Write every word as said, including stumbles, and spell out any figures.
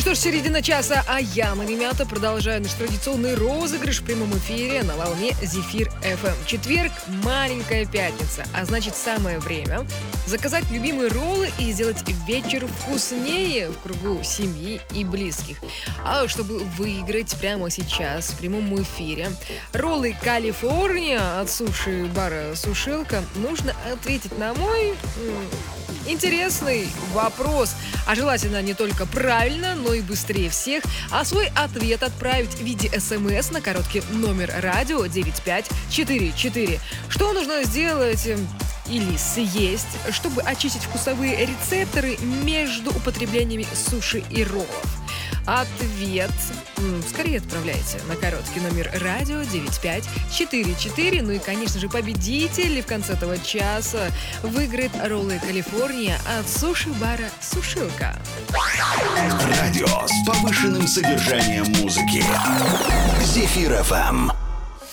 что ж, середина часа, а я, Маримята, продолжаю наш традиционный розыгрыш в прямом эфире на волне Зефир эф эм. Четверг, маленькая пятница, а значит самое время заказать любимые роллы и сделать вечер вкуснее в кругу семьи и близких. А чтобы выиграть прямо сейчас в прямом эфире роллы Калифорния от суши-бара «Сушилка», нужно ответить на мой м, интересный вопрос. А желательно не только правильно, но и быстрее всех. А свой ответ отправить в виде смс на короткий номер радио девять пять четыре четыре. Что нужно сделать или съесть, чтобы очистить вкусовые рецепторы между употреблениями суши и роллов? Ответ м, скорее отправляйте на короткий номер радио девять пять четыре четыре. Ну и, конечно же, победитель в конце этого часа выиграет роллы Калифорния от суши-бара «Сушилка». Радио с повышенным содержанием музыки. Зефир эф эм.